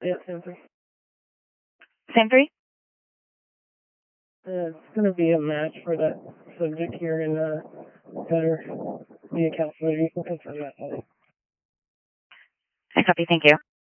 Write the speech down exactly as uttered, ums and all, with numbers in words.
Yeah, same three. Same three? Uh, it's going to be a match for that subject here in uh, better the account for you can confirm that. I copy. Thank you.